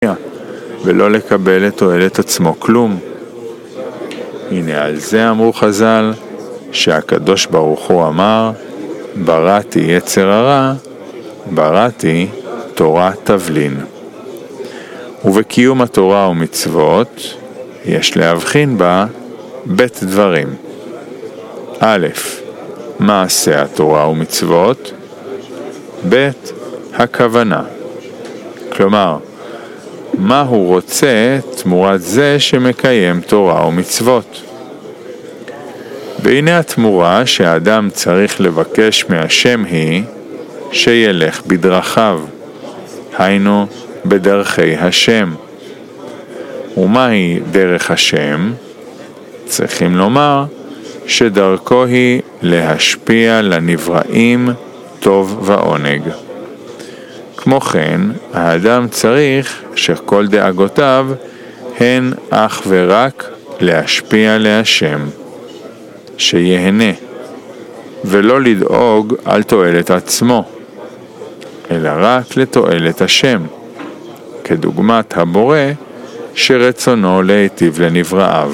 ולא לקבל לתועלת עצמו כלום. הנה על זה אמרו חז"ל, שהקדוש ברוך הוא אמר, בראתי יצר הרע, בראתי תורה תבלין. ובקיום התורה ומצוות יש להבחין בה בית דברים. א', מעשה התורה ומצוות, ב', הכוונה. כלומר, מה הוא רוצה תמורת זה שמקיים תורה ומצוות. והנה התמורה שהאדם צריך לבקש מהשם היא שילך בדרכיו, היינו בדרכי השם. ומהי דרך השם? צריכים לומר שדרכו היא להשפיע לנבראים טוב ועונג. כמו כן, האדם צריך שכל דאגותיו הן אך ורק להשפיע להשם, שיהנה, ולא לדאוג על תועלת עצמו, אלא רק לתועלת השם, כדוגמת הבורא שרצונו להיטיב לנבראיו.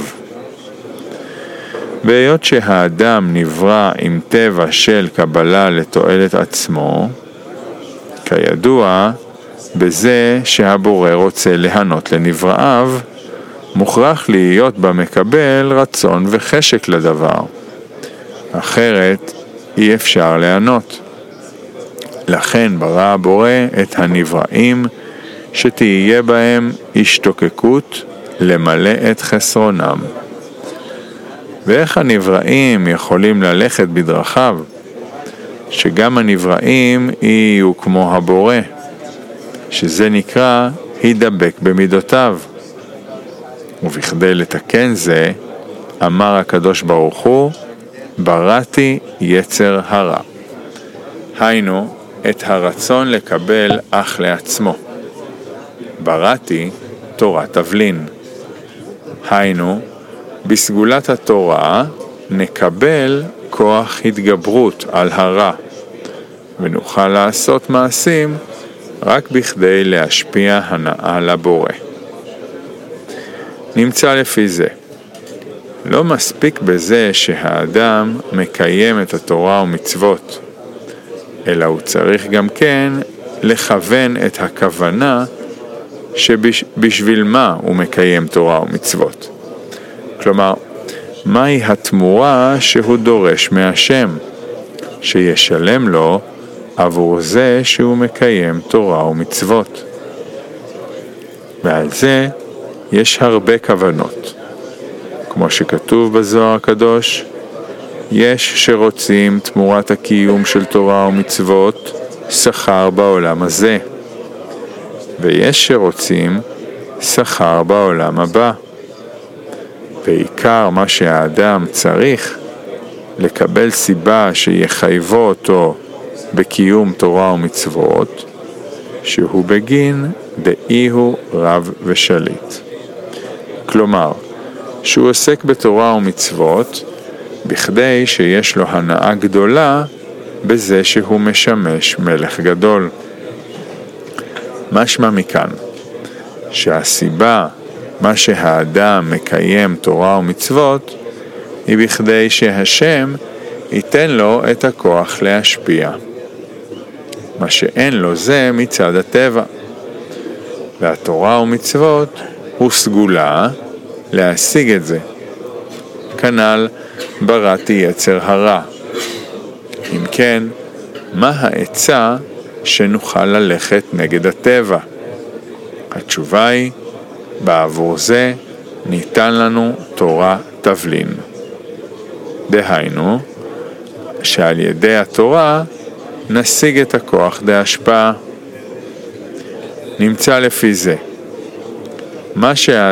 והיות שהאדם נברא עם טבע של קבלה לתועלת עצמו, כידוע, בזה שהבורא רוצה להנות לנבראיו, מוכרח להיות במקבל רצון וחשק לדבר. אחרת אי אפשר להנות. לכן ברא הבורא את הנבראים שתהיה בהם השתוקקות למלא את חסרונם. ואיך הנבראים יכולים ללכת בדרכיו? שגם הנבראים יהיו כמו הבורא, שזה נקרא הידבק במידותיו. ובכדי לתקן זה, אמר הקדוש ברוך הוא, בראתי יצר הרע. היינו, את הרצון לקבל אך לעצמו. בראתי תורה תבלין. היינו, בסגולת התורה נקבל כוח התגברות על הרע, ונוכל לעשות מעשים רק בכדי להשפיע הנאה לבורא. נמצא לפי זה, לא מספיק בזה שהאדם מקיים את התורה ומצוות, אלא הוא צריך גם כן לכוון את הכוונה שבשביל מה הוא מקיים תורה ומצוות. כלומר, מהי התמורה שהוא דורש מהשם, שישלם לו עבור זה שהוא מקיים תורה ומצוות. ועל זה יש הרבה כוונות. כמו שכתוב בזוהר הקדוש, יש שרוצים תמורת הקיום של תורה ומצוות שכר בעולם הזה, ויש שרוצים שכר בעולם הבא. בעיקר מה שהאדם צריך לקבל סיבה שיחייבו אותו בקיום תורה ומצוות, שהוא בגין דאי הוא רב ושליט. כלומר, שהוא עוסק בתורה ומצוות בכדי שיש לו הנאה גדולה בזה שהוא משמש מלך גדול. משמע מכאן שהסיבה מה שהאדם מקיים תורה ומצוות היא בכדי שהשם ייתן לו את הכוח להשפיע. מה שאין לו זה מצד הטבע. והתורה ומצוות הוא סגולה להשיג את זה. כנ"ל בראתי יצר הרע. אם כן, מה העצה שנוכל ללכת נגד הטבע? התשובה היא, בעבור זה ניתן לנו תורה תבלין. דהיינו, שעל ידי התורה נשיג את הכוח להשפעה. נמצא לפי זה, מה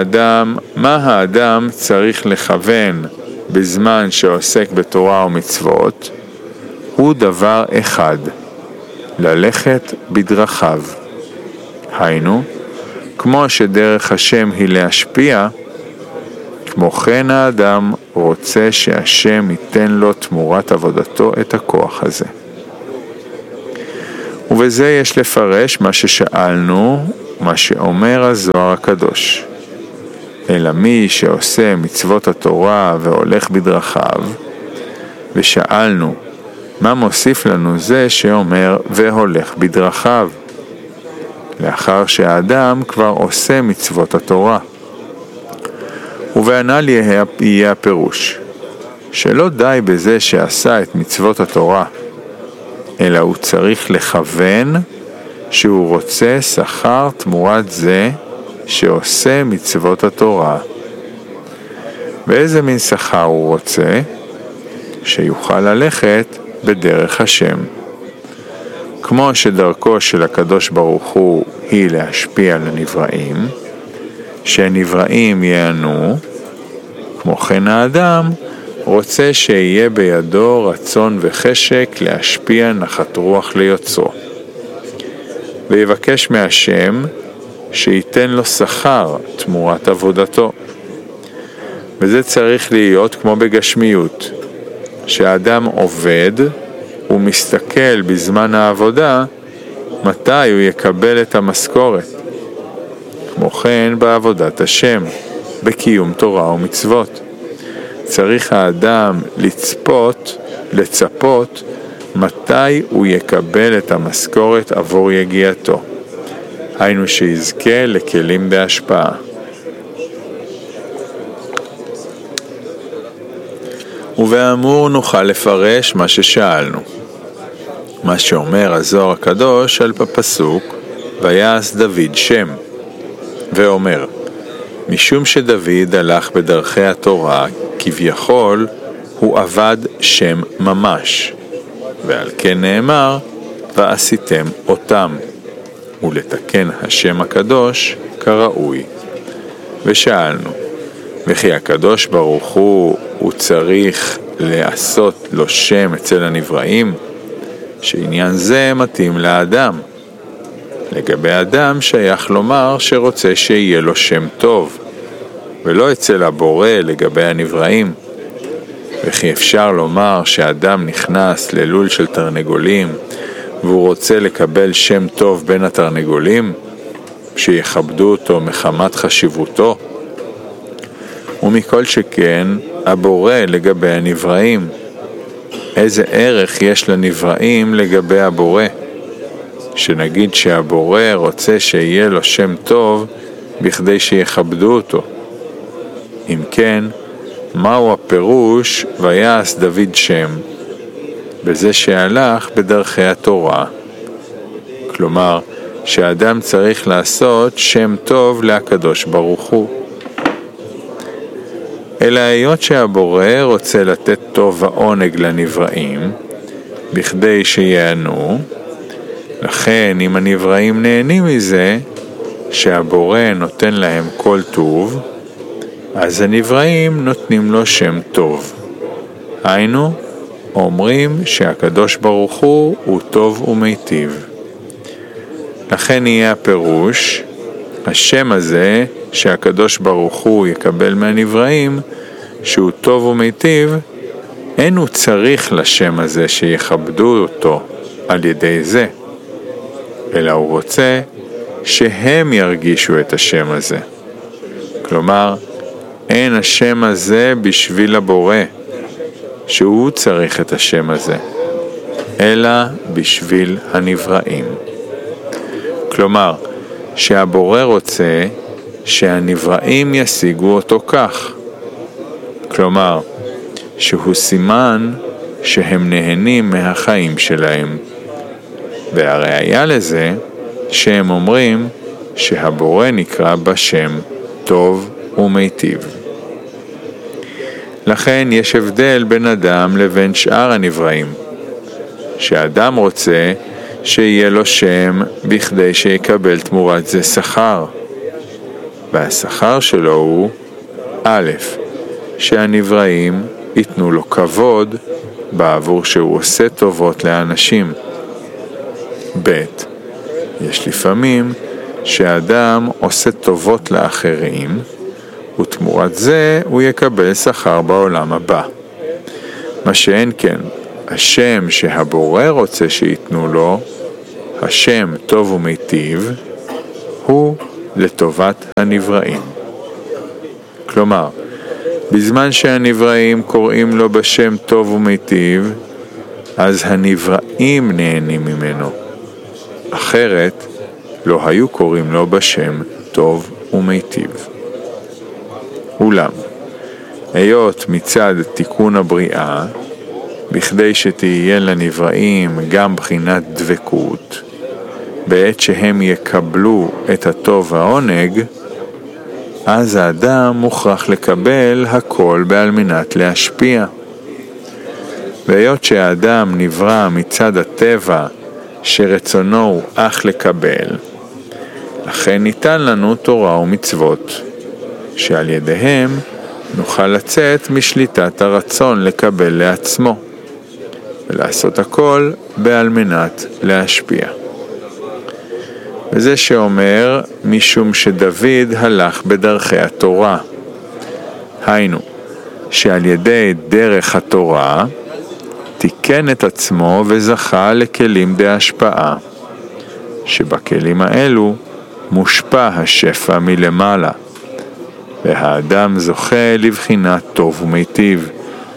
האדם צריך לכוון בזמן שעוסק בתורה ומצוות, הוא דבר אחד, ללכת בדרכיו. היינו, כמו שדרך השם היא להשפיע, כמו כן האדם רוצה שהשם ייתן לו תמורת עבודתו את הכוח הזה. ובזה יש לפרש מה ששאלנו מה שאומר הזוהר הקדוש. אלא מי שעושה מצוות התורה והולך בדרכיו, ושאלנו, מה מוסיף לנו זה שאומר והולך בדרכיו? לאחר שהאדם כבר עושה מצוות התורה. ובענל יהיה הפירוש, שלא די בזה שעשה את מצוות התורה, אלא הוא צריך לכוון שהוא רוצה שכר תמורת זה שעושה מצוות התורה. ואיזה מין שכר הוא רוצה? שיוכל ללכת בדרך השם. כמו שדרכו של הקדוש ברוך הוא היא להשפיע על הנבראים, שהנבראים ייהנו, כמו כן האדם רוצה שיהיה בידו רצון וחשק להשפיע נחת רוח ליוצרו. ויבקש מהשם שייתן לו שכר תמורת עבודתו. וזה צריך להיות כמו בגשמיות, שהאדם עובד ומסתכל בזמן העבודה מתי הוא יקבל את המשכורת. כמו כן בעבודת השם, בקיום תורה ומצוות. צריך האדם לצפות מתי הוא יקבל את המשכורת עבור יגיעתו. היינו שיזכה לכלים בהשפעה. ובאמור נוכל לפרש מה ששאלנו. מה שאומר הזוהר הקדוש על הפסוק, ויעש דוד שם, ואומר, משום שדוד הלך בדרכי התורה, כביכול הוא עבד שם ממש, ועל כן נאמר, ועשיתם אותם, ולתקן השם הקדוש כראוי. ושאלנו, וכי הקדוש ברוך הוא צריך לעשות לו שם אצל הנבראים? שעניין זה מתאים לאדם. לגבי אדם שייך לומר שרוצה שיהיה לו שם טוב, ולא אצל הבורא לגבי הנבראים. וכי אפשר לומר שאדם נכנס ללול של תרנגולים, והוא רוצה לקבל שם טוב בין התרנגולים, שיכבדו אותו מחמת חשיבותו? ומכל שכן הבורא לגבי הנבראים. איזה ערך יש לנבראים לגבי הבורא? שנגיד שהבורא רוצה שיהיה לו שם טוב בכדי שיכבדו אותו. אם כן, מהו הפירוש ויעש דוד שם? בזה שהלך בדרכי התורה. כלומר, שהאדם צריך לעשות שם טוב לקדוש ברוך הוא. אלא היות שהבורא רוצה לתת טוב ועונג לנבראים, בכדי שיענו, לכן אם הנבראים נהנים מזה, שהבורא נותן להם כל טוב, אז הנבראים נותנים לו שם טוב. היינו, אומרים שהקדוש ברוך הוא טוב ומיטיב. לכן יהיה הפירוש, השם הזה שהקדוש ברוך הוא יקבל מהנבראים, שהוא טוב ומיטיב, אין הוא צריך לשם הזה שיכבדו אותו על ידי זה, אלא הוא רוצה שהם ירגישו את השם הזה. כלומר, אין השם הזה בשביל הבורא, שהוא צריך את השם הזה, אלא בשביל הנבראים. כלומר, שהבורא רוצה שהנבראים ישיגו אותו כך. כלומר, שהוא סימן שהם נהנים מהחיים שלהם. והראיה לזה שהם אומרים שהבורא נקרא בשם טוב ומיטיב. לכן יש הבדל בין אדם לבין שאר הנבראים. שאדם רוצה שיהיה לו שם בכדי שיקבל תמורת זה שכר. והשכר שלו הוא א', שהנבראים ייתנו לו כבוד בעבור שהוא עושה טובות לאנשים. ב', יש לפעמים שהאדם עושה טובות לאחרים, ותמורת זה הוא יקבל שכר בעולם הבא. מה שאין כן, השם שהבורא רוצה שיתנו לו, השם טוב ומיטיב, הוא לטובת הנבראים. כלומר, בזמן שהנבראים קוראים לו בשם טוב ומיטיב, אז הנבראים נהנים ממנו. אחרת, לא היו קוראים לו בשם טוב ומיטיב. אולם, היות מצד תיקון הבריאה, בכדי שתהיה לנבראים גם בחינת דבקות, בעת שהם יקבלו את הטוב והעונג, אז האדם מוכרח לקבל הכל בעל מנת להשפיע. והיות שהאדם נברא מצד הטבע שרצונו הוא אך לקבל, לכן ניתן לנו תורה ומצוות, שעל ידיהם נוכל לצאת משליטת הרצון לקבל לעצמו, ולעשות הכל בעל מנת להשפיע. וזה שאומר משום שדוד הלך בדרכי התורה. היינו, שעל ידי דרך התורה תיקן את עצמו וזכה לכלים בהשפעה, שבכלים האלו מושפע השפע מלמעלה, והאדם זוכה לבחינת טוב ומיטיב.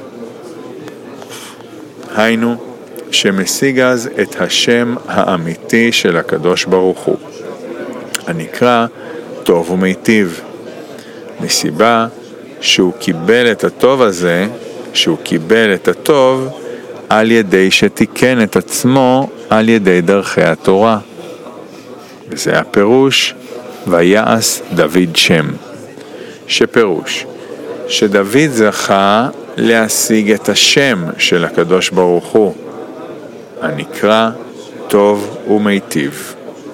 היינו, שמשיג אז את השם האמיתי של הקדוש ברוך הוא, הנקרא טוב ומיטיב, מסיבה שהוא קיבל את הטוב הזה, שהוא קיבל את הטוב על ידי שתיקן את עצמו על ידי דרכי התורה. וזה הפירוש ויעש דוד שם, שפירוש שדוד זכה להשיג את השם של הקדוש ברוך הוא, הנקרא טוב ומיטיב.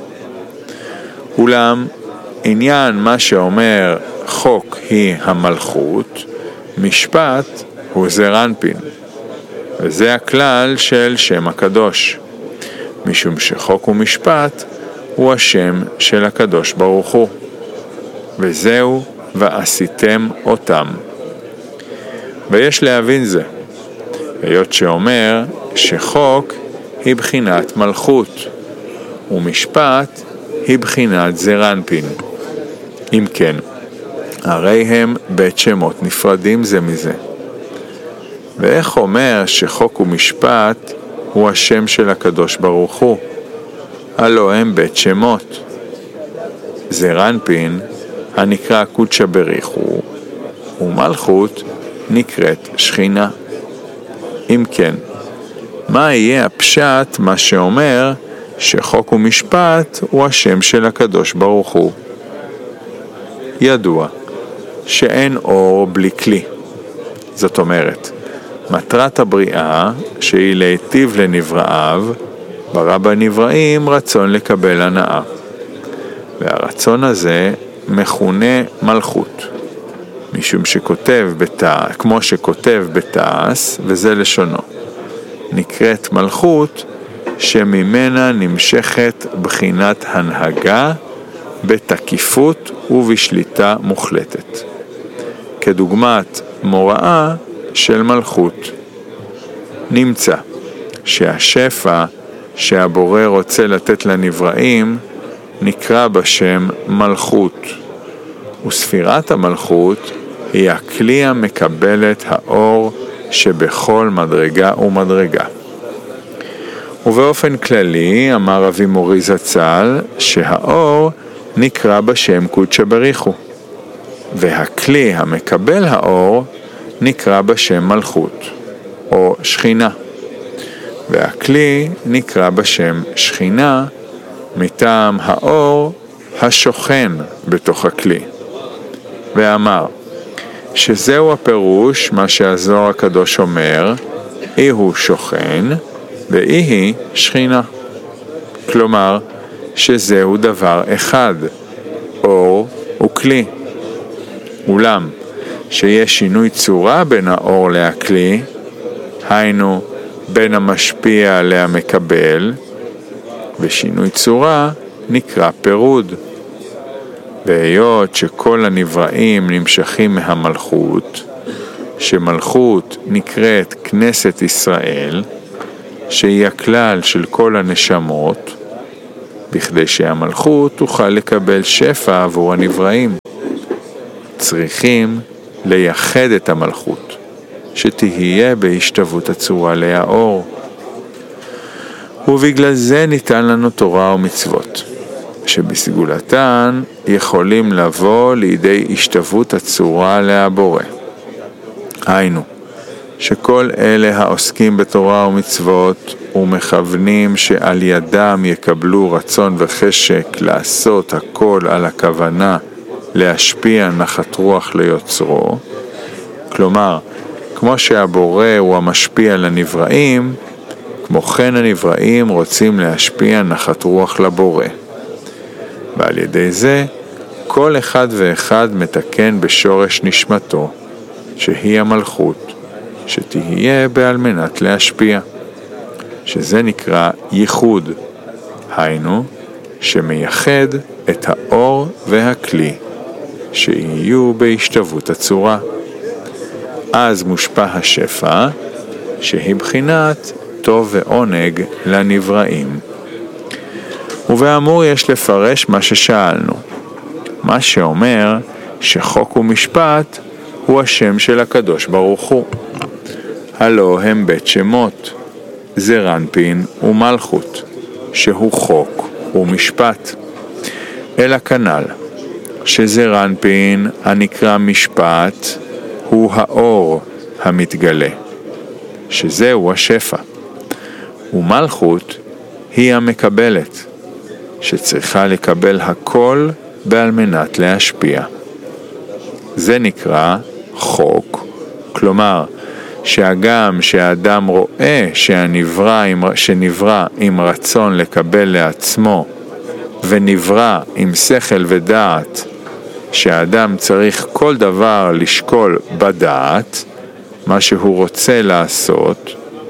אולם עניין מה שאומר חוק היא המלכות, משפט הוא זעיר אנפין, וזה הכלל של שם הקדוש, משום שחוק ומשפט הוא השם של הקדוש ברוך הוא, וזהו ועשיתם אותם. ויש להבין זה, היות שאומר שחוק היא בחינת מלכות, ומשפט היא בחינת זעיר אנפין. אם כן, הרי הם בית שמות נפרדים זה מזה. ואיך אומר שחוק ומשפט הוא השם של הקדוש ברוך הוא? הלא הם בית שמות. זעיר אנפין הנקרא קודשא בריחו, ומלכות נקראת שכינה. אם כן, מה יהיה הפשט מה שאומר שחוק ומשפט הוא השם של הקדוש ברוך הוא? ידוע שאין אור בלי כלי. זאת אומרת, מטרת הבריאה שהיא להיטיב לנבראיו, ברא בנבראים רצון לקבל הנאה. והרצון הזה מכונה מלכות, משום שכותב כמו שכותב בתעש, וזה לשונו, נקראת מלכות שממנה נמשכת בחינת הנהגה בתקיפות ובשליטה מוחלטת, כדוגמת מוראה של מלכות. נמצא שהשפע שהבורא רוצה לתת לנבראים נקרא בשם מלכות, וספירת המלכות היא הכלי המקבל את האור שבכל מדרגה ומדרגה. ובאופן כללי אמר רבי מורי זצ"ל שהאור נקרא בשם קודשא בריחו, והכלי המקבל האור נקרא בשם מלכות או שכינה, והכלי נקרא בשם שכינה מטעם האור השוכן בתוך הכלי. ואמר שזהו הפירוש מה שהזוהר הקדוש אומר, אי הוא שוכן ואי היא שכינה. כלומר שזהו דבר אחד, אור וכלי. אולם שיש שינוי צורה בין האור להכלי, היינו בין המשפיע להמקבל, ושינוי צורה נקרא פירוד. והיות שכל הנבראים נמשכים מהמלכות, שמלכות נקראת כנסת ישראל, שהיא הכלל של כל הנשמות, בכדי שהמלכות תוכל לקבל שפע עבור הנבראים. צריכים לייחד את המלכות, שתהיה בהשתוות הצורה לאור. ובגלל זה ניתן לנו תורה ומצוות, שבסגולתן יכולים לבוא לידי השתוות הצורה להבורא. היינו, שכל אלה העוסקים בתורה ומצוות ומכוונים שעל ידם יקבלו רצון וחשק לעשות הכל על הכוונה להשפיע נחת רוח ליוצרו, כלומר, כמו שהבורא הוא המשפיע לנבראים, כמו כן הנבראים רוצים להשפיע נחת רוח לבורא. ועל ידי זה, כל אחד ואחד מתקן בשורש נשמתו, שהיא המלכות, שתהיה בעל מנת להשפיע, שזה נקרא ייחוד, היינו, שמייחד את האור והכלי, שיהיו בהשתוות הצורה. אז מושפע השפע, שהיא בחינת טוב ועונג לנבראים. ובאמור יש לפרש מה ששאלנו, מה שאומר שחוק ומשפט הוא השם של הקדוש ברוך הוא. הלא הם בית שמות, זרנפין ומלכות, שהוא חוק ומשפט. אלא כנ"ל, שזרנפין הנקרא משפט הוא האור המתגלה, שזהו השפע, ומלכות היא המקבלת, שצריכה לקבל הכל בעל מנת להשפיע. זה נקרא חוק, כלומר שהגם שהאדם רואה שנברא עם רצון לקבל לעצמו ונברא עם שכל ודעת, שהאדם צריך כל דבר לשקול בדעת מה שהוא רוצה לעשות,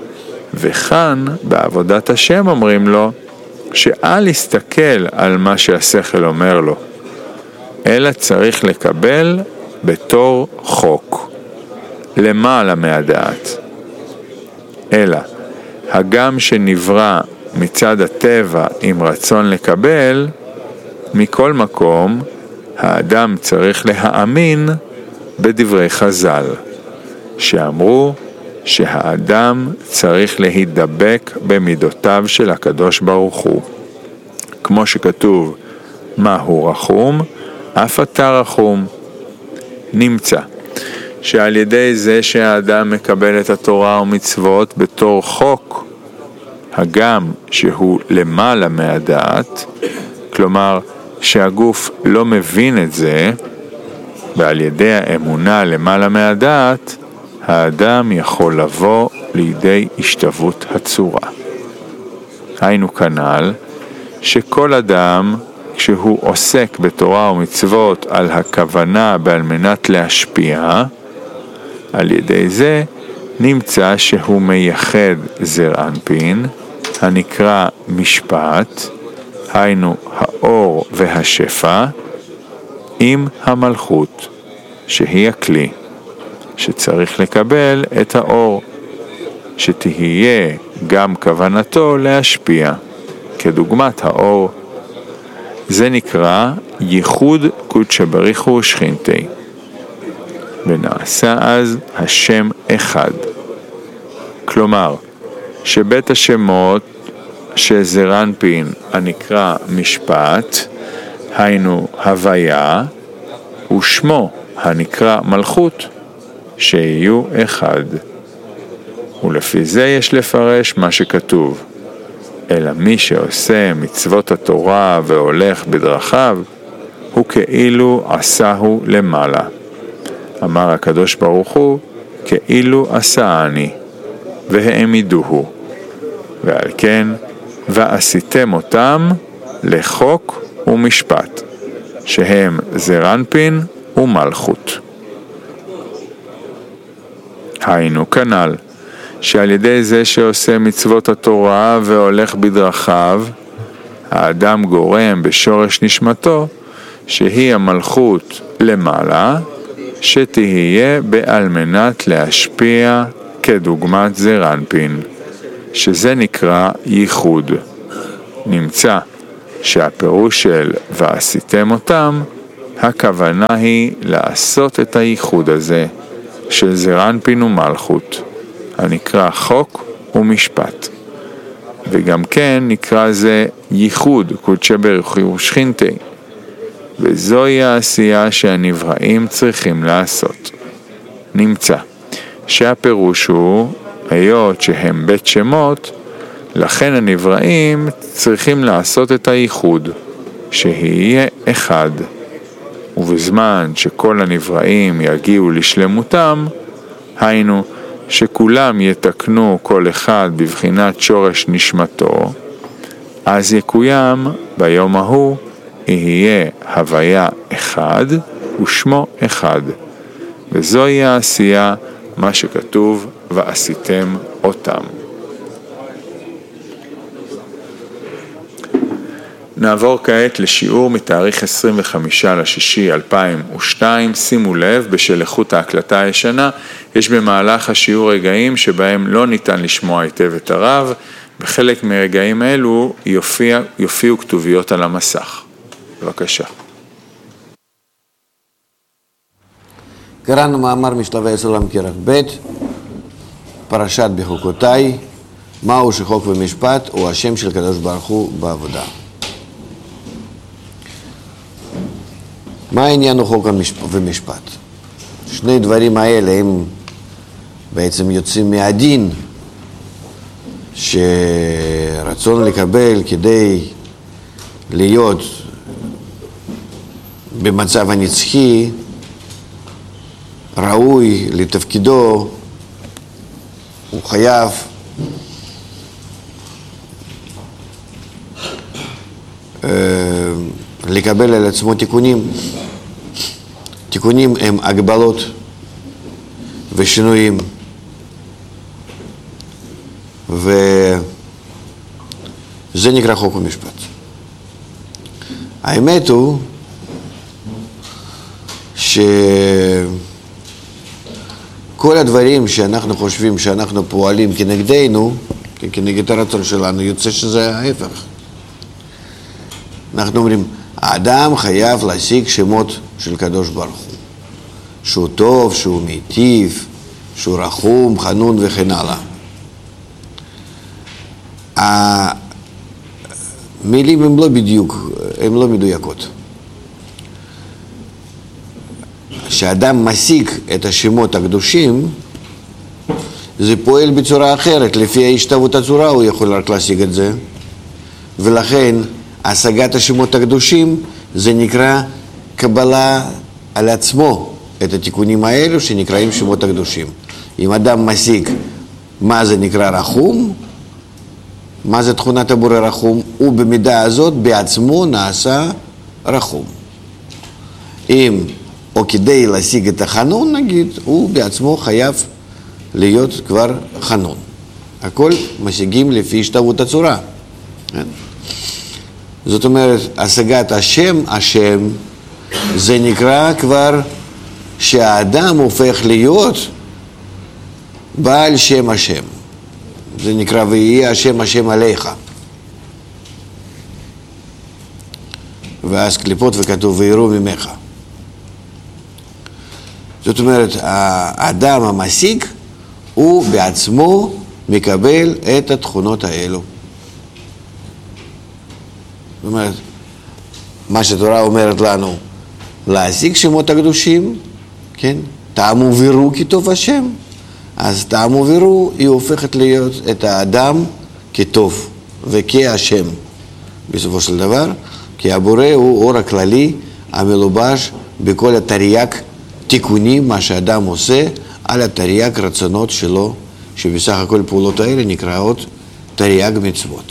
וכאן בעבודת השם אומרים לו שאל יסתכל על מה שהשכל אומר לו, אלא צריך לקבל בתור חוק, למעלה מהדעת. אלא, הגם שנברא מצד הטבע עם רצון לקבל, מכל מקום, האדם צריך להאמין בדברי חז"ל, שאמרו שהאדם צריך להידבק במידותיו של הקדוש ברוך הוא. כמו שכתוב, מה הוא רחום, אף אתה רחום. נמצא שעל ידי זה שהאדם מקבל את התורה ומצוות בתור חוק, הגם שהוא למעלה מהדעת, כלומר שהגוף לא מבין את זה, ועל ידי האמונה למעלה מהדעת, האדם יכול לבוא לידי השתוות הצורה. היינו כנ"ל, שכל אדם כשהוא עוסק בתורה ומצוות על הכוונה בעל מנת להשפיע, על ידי זה נמצא שהוא מייחד זרנפין, הנקרא משפט, היינו האור והשפע, עם המלכות, שהיא הכלי, שצריך לקבל את האור, שתהיה גם כוונתו להשפיע, כדוגמת האור. זה נקרא ייחוד קודשא בריך הוא ושכינתי. ונעשה אז השם אחד. כלומר, שבית השמות שזרנפין הנקרא משפט, היינו הוויה, ושמו הנקרא מלכות, שיהיו אחד. ולפי זה יש לפרש מה שכתוב, אלא מי שעושה מצוות התורה והולך בדרכיו, הוא כאילו עשהו למעלה. אמר הקדוש ברוך הוא, כאילו עשאני, והעמידוהו. ועל כן, ועשיתם אותם לחוק ומשפט, שהם זרנפין ומלכות. היינו כנ"ל, שעל ידי זה שעושה מצוות התורה והולך בדרכיו, האדם גורם בשורש נשמתו, שהיא המלכות למעלה, שתהיה בעל מנת להשפיע כדוגמת זרנפין, שזה נקרא ייחוד. נמצא שהפירוש של ועשיתם אותם, הכוונה היא לעשות את הייחוד הזה של זעיר אנפין ומלכות, הנקרא חוק ומשפט. וגם כן נקרא זה ייחוד קודשי בריך הוא ושכינתי, וזוהי העשייה שהנבראים צריכים לעשות. נמצא שהפירוש הוא, היות שהם בית שמות, לכן הנבראים צריכים לעשות את הייחוד, שיהיה אחד. ובזמן שכל הנבראים יגיעו לשלמותם, היינו שכולם יתקנו כל אחד בבחינת שורש נשמתו, אז יקוים ביום ההוא יהיה הוויה אחד ושמו אחד. וזוהי העשייה, מה שכתוב ועשיתם אותם. נעבור כעת לשיעור מתאריך 25/6/2002. שימו לב, בשל איכות ההקלטה הישנה, יש במהלך השיעור רגעים שבהם לא ניתן לשמוע היטב את הרב. בחלק מרגעים אלו יופיעו כתוביות על המסך. בבקשה. קראנו מאמר משלבי סולם כרך ב', פרשת בחוקותיי, מהו שחוק ומשפט הוא השם של קדוש ברוך הוא בעבודה. מה העניין הוא חוק ומשפט? שני דברים האלה הם בעצם יוצאים מהדין שרצון לקבל כדי להיות במצב הנצחי ראוי לתפקידו, הוא חייב לקבל על עצמו תיקונים. תיקונים הם הגבלות ושינויים, וזה נקרא חוק ומשפט. האמת הוא שכל הדברים שאנחנו חושבים שאנחנו פועלים כנגדנו, כנגד הרצון שלנו, יוצא שזה ההפך. אנחנו אומרים, האדם חייב להשיג שמות של קדוש ברוך הוא, שהוא טוב, שהוא מיטיב, שהוא רחום, חנון וכן הלאה. המילים הן לא בדיוק, הן לא מדויקות. כשאדם משיג את השמות הקדושים, זה פועל בצורה אחרת. לפי ההשתוות הצורה הוא יכול רק להשיג את זה, ולכן השגת השמות הקדושים זה נקרא קבלה על עצמו את התיקונים האלו שנקראים שמות הקדושים. אם אדם משיג מה זה נקרא רחום, מה זה תכונת הבורא רחום, הוא במידה הזאת בעצמו נעשה רחום. אם או כדי להשיג את החנון נגיד, הוא בעצמו חייב להיות כבר חנון. הכל משיגים לפי השתוות הצורה. זאת אומרת, השגת השם, זה נקרא כבר שהאדם הופך להיות בעל שם השם. זה נקרא ויהיה השם עליך. ואז קליפות וכתוב ויראו ממך. זאת אומרת, האדם המשיג הוא בעצמו מקבל את התכונות האלו. זאת אומרת, מה שהתורה אומרת לנו, להשיג שמות הקדושים, כן? טעמו ויראו כי טוב השם. אז טעמו ויראו היא הופכת להיות את האדם כטוב וכהשם בסופו של דבר, כי הבורא הוא אור הכללי המלובש בכל התרי"ג תיקונים, מה שאדם עושה על התרי"ג רצונות שלו, שבסך הכל פעולות האלה נקראות תרי"ג מצוות.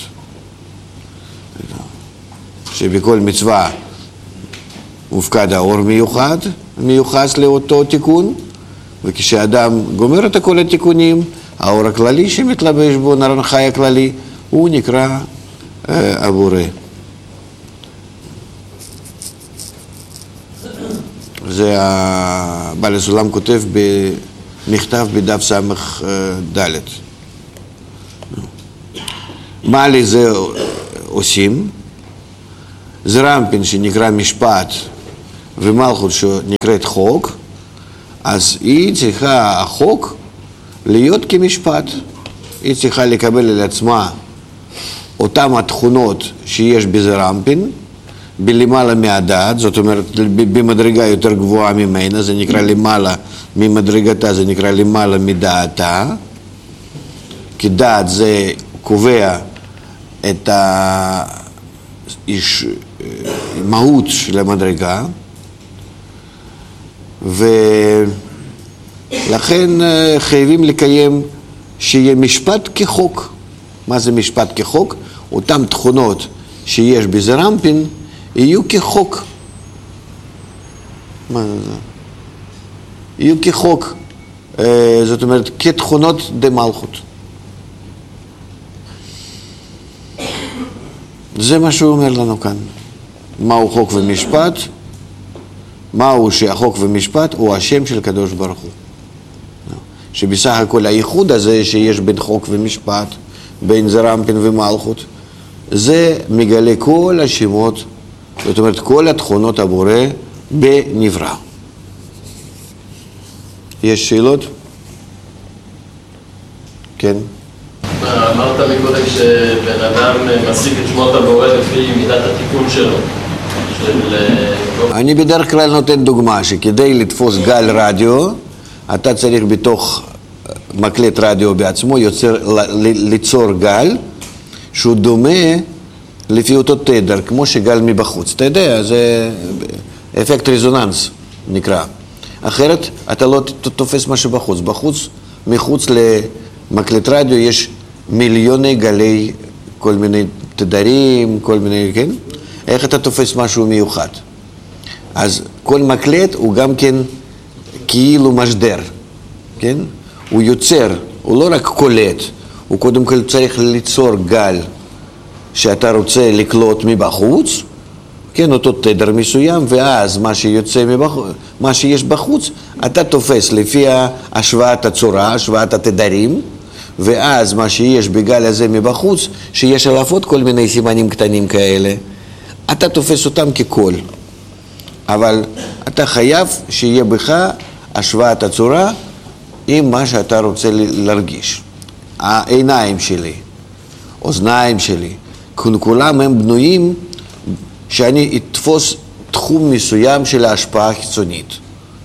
שבכל מצווה מופקד האור מיוחס לאותו תיקון, וכשאדם גומר את כל התיקונים, האור הכללי שמתלבש בו, נרן חי הכללי, הוא נקרא הבורא. זה בעל הסולם כותב במכתב בדף סמך ד'. מה לזה עושים? זרמפין שנקרא משפט ומלכות שנקראת חוק, אז היא צריכה, החוק, להיות כמשפט. היא צריכה לקבל על עצמה אותם התכונות שיש בזרמפין, בלמעלה מהדעת, זאת אומרת במדרגה יותר גבוהה ממנה, זה נקרא למעלה ממדרגתה, זה נקרא למעלה מדעתה, כי דעת זה קובע את המהות של המדרגה, ולכן חייבים לקיים שיהיה משפט כחוק. מה זה משפט כחוק? אותם תכונות שיש בזרמפין יהיו כחוק. מה זה? יהיו כחוק, זאת אומרת כתכונות דמלכות. זה מה שהוא אומר לנו כאן. מהו חוק ומשפט? מהו שהחוק ומשפט הוא השם של קדוש ברוך הוא. שבסך הכל הייחוד הזה שיש בין חוק ומשפט, בין זרמפין ומלכות, זה מגלה כל השמות, זאת אומרת כל התכונות הבורא בנברא. יש שאלות? כן? אמרת מקודם שבן אדם משיג את שמות הבורא לפי מידת התיקון שלו. אני בדרך כלל נותן דוגמה שכדי לתפוס גל רדיו, אתה צריך בתוך מקלט רדיו בעצמו ליצור גל שהוא דומה לפי אותו תדר, כמו שגל מבחוץ. אתה יודע, זה אפקט רזוננס נקרא. אחרת אתה לא תופס מה שבחוץ. בחוץ, מחוץ למקלט רדיו יש מיליוני גלי, כל מיני תדרים, כל מיני, כן? איך אתה תופס משהו מיוחד? אז כל מקלט הוא גם כן כאילו משדר, כן? הוא יוצר, הוא לא רק קולט, הוא קודם כל צריך ליצור גל שאתה רוצה לקלוט מבחוץ, כן, אותו תדר מסוים, ואז מה שיוצא מבחוץ, מה שיש בחוץ, אתה תופס לפי השוואת הצורה, השוואת התדרים, ואז מה שיש בגל הזה מבחוץ, שיש עליו עוד כל מיני סימנים קטנים כאלה, אתה תופס אותם כקול. אבל אתה חייב שיהיה בך השוואת הצורה עם מה שאתה רוצה להרגיש. העיניים שלי, אוזניים שלי, כולם הם בנויים שאני אתפוס תחום מסוים של ההשפעה החיצונית.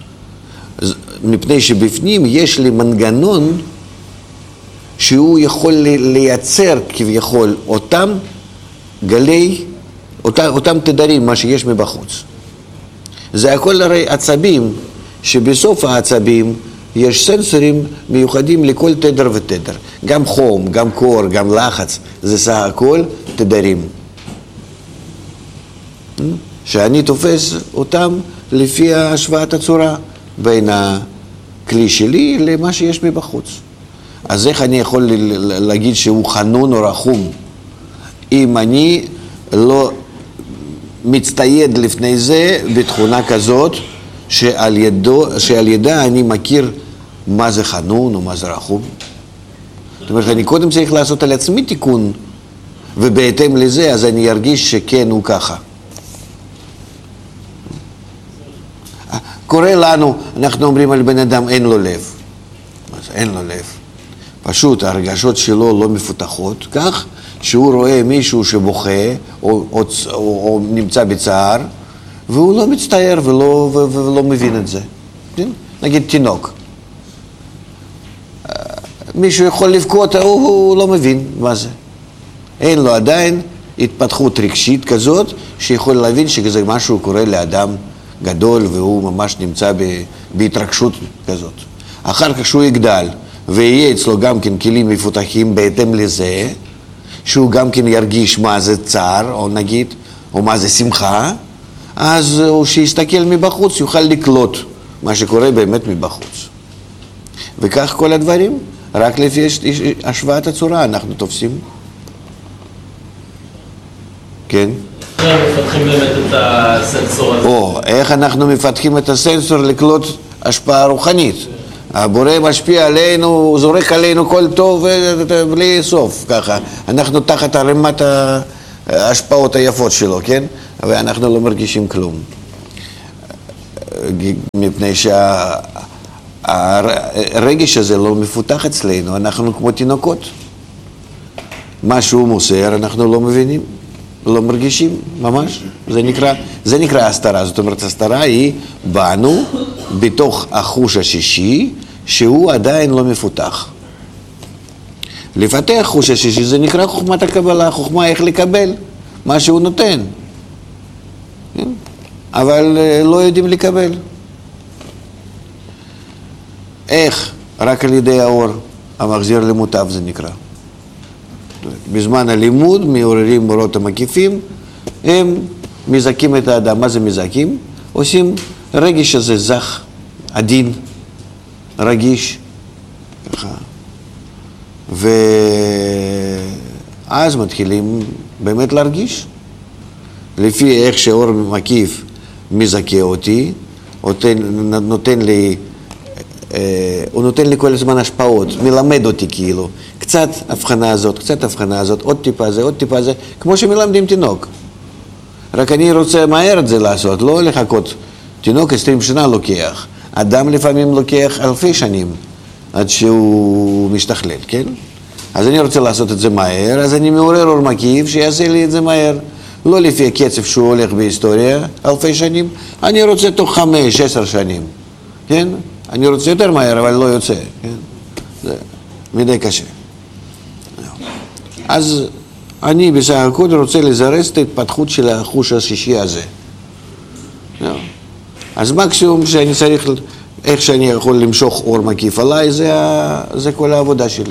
מפני שבפנים יש לי מנגנון שהוא יכול לייצר כביכול אותם גלי, אותם תדרים, מה שיש מבחוץ. זה הכל הרי עצבים, שבסוף העצבים יש סנסורים מיוחדים לכל תדר ותדר. גם חום, גם קור, גם לחץ, זה סך הכל תדרים. שאני תופס אותם לפי השוואת הצורה בין הכלי שלי למה שיש מבחוץ. אז איך אני יכול להגיד שהוא חנון או רחום אם אני לא מצטייד לפני זה בתכונה כזאת שעל ידה אני מכיר מה זה חנון או מה זה רחום? זאת אומרת, אני קודם צריך לעשות על עצמי תיקון, ובהתאם לזה אז אני ארגיש שכן הוא ככה. קורה לנו, אנחנו אומרים על בן אדם אין לו לב. אז אין לו לב. פשוט הרגשות שלו לא מפותחות, כך שהוא רואה מישהו שבוכה או נמצא בצער, והוא לא מצטער ולא מבין את זה. נגיד תינוק. מישהו יכול לבכות, הוא לא מבין מה זה. אין לו עדיין התפתחות רגשית כזאת, שיכול להבין שזה משהו קורה לאדם גדול, והוא ממש נמצא בהתרגשות כזאת. אחר כך שהוא יגדל, ויהיה אצלו גם כן כלים מפותחים בהתאם לזה, שהוא גם כן ירגיש מה זה צער, או נגיד, או מה זה שמחה, אז הוא שיסתכל מבחוץ, יוכל לקלוט מה שקורה באמת מבחוץ. וכך כל הדברים, רק לפי השוואת הצורה אנחנו תופסים. כן? איך מפתחים באמת את הסנסור הזה? איך אנחנו מפתחים את הסנסור לקלוט השפעה רוחנית? הבורא משפיע עלינו, הוא זורק עלינו כל טוב בלי סוף, ככה. אנחנו תחת הרמת ההשפעות היפות שלו, כן? ואנחנו לא מרגישים כלום. מפני שהרגש הזה לא מפותח אצלנו, אנחנו כמו תינוקות. מה שהוא מוסר אנחנו לא מבינים, לא מרגישים, ממש. זה נקרא הסתרה, זאת אומרת הסתרה היא בנו בתוך החוש השישי שהוא עדיין לא מפותח. לפתח חוש השישי זה נקרא חוכמת הקבלה, חוכמה איך לקבל מה שהוא נותן. אבל לא יודעים לקבל. איך? רק על ידי האור המחזיר למוטב זה נקרא. בזמן הלימוד מעוררים מורות המקיפים, הם מזכים את האדם. מה זה מזכים? עושים רגש הזה זך, עדין, רגיש, ככה. ואז מתחילים באמת להרגיש. לפי איך שאור מקיף מזכה אותי, הוא נותן לי כל הזמן השפעות, מלמד אותי כאילו. קצת הבחנה הזאת, קצת הבחנה הזאת, עוד טיפה זה, עוד טיפה זה, כמו שמלמדים תינוק. רק אני רוצה מהר את זה לעשות, לא לחכות. תינוק 20 שנה לוקח. אדם לפעמים לוקח אלפי שנים עד שהוא משתכלל, כן? אז אני רוצה לעשות את זה מהר, אז אני מעורר אור מקיף שיעשה לי את זה מהר. לא לפי הקצב שהוא הולך בהיסטוריה, אלפי שנים, אני רוצה תוך 5-10 שנים, כן? אני רוצה יותר מהר, אבל לא יוצא, כן? זה מדי קשה. אז אני בסך הכל רוצה לזרז את ההתפתחות של החוש השישי הזה. אז מקסימום שאני צריך, איך שאני יכול למשוך אור מקיף עליי, זה כל העבודה שלי.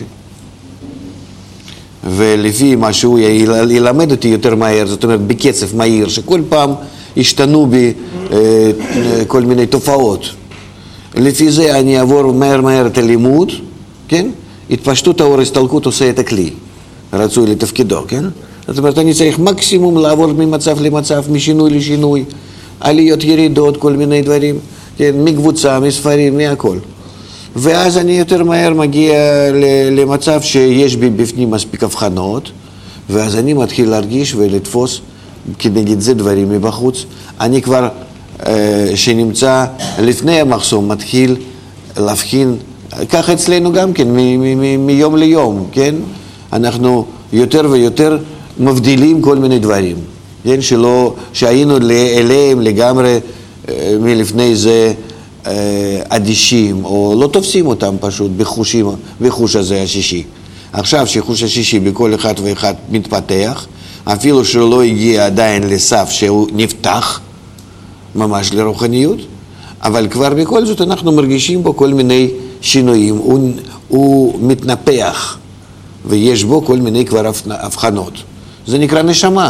ולפי מה שהוא ילמד אותי יותר מהר, זאת אומרת בקצב מהיר, שכל פעם השתנו בי כל מיני תופעות. לפי זה אני אעבור מהר את הלימוד, כן? התפשטות האור, הסתלקות עושה את הכלי, רצוי לתפקידו, כן? זאת אומרת, אני צריך מקסימום לעבור ממצב למצב, משינוי לשינוי, עליות ירידות, כל מיני דברים, כן? מקבוצה, מספרים, מהכל. ואז אני יותר מהר מגיע למצב שיש בי בפנים מספיק הבחנות, ואז אני מתחיל להרגיש ולתפוס כנגד זה דברים מבחוץ. אני כבר, שנמצא לפני המחסום, מתחיל להבחין, ככה אצלנו גם כן, מיום ליום, כן? אנחנו יותר ויותר מבדילים כל מיני דברים, כן? שהיינו אליהם לגמרי מלפני זה אדישים, או לא תופסים אותם פשוט בחוש הזה השישי. עכשיו שחוש השישי בכל אחד ואחד מתפתח, אפילו שלא הגיע עדיין לסף שהוא נפתח ממש לרוחניות, אבל כבר בכל זאת אנחנו מרגישים בו כל מיני שינויים, הוא מתנפח, ויש בו כל מיני כבר הבחנות. זה נקרא נשמה,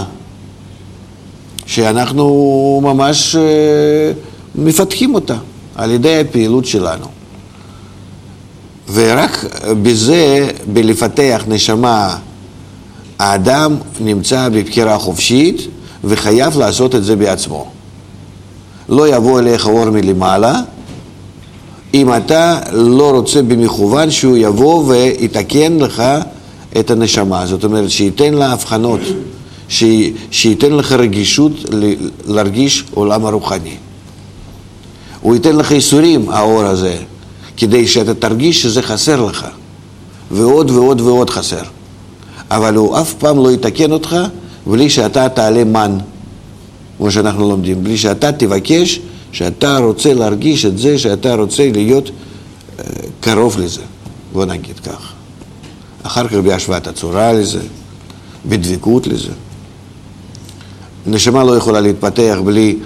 שאנחנו ממש מפתחים אותה על ידי הפעילות שלנו. ורק בזה, בלפתח נשמה, האדם נמצא בבחירה חופשית וחייב לעשות את זה בעצמו. לא יבוא אליך אור מלמעלה, אם אתה לא רוצה במכוון שהוא יבוא ויתקן לך את הנשמה. זאת אומרת, שייתן לה הבחנות, שייתן לך רגישות להרגיש עולם הרוחני. הוא ייתן לך איסורים, האור הזה, כדי שאתה תרגיש שזה חסר לך, ועוד ועוד ועוד חסר. אבל הוא אף פעם לא יתקן אותך בלי שאתה תעלה מן, כמו שאנחנו לומדים, בלי שאתה תבקש, שאתה רוצה להרגיש את זה, שאתה רוצה להיות קרוב לזה, בוא נגיד כך. אחר כך בהשוואת הצורה לזה, בדבקות לזה. נשמה לא יכולה להתפתח בלי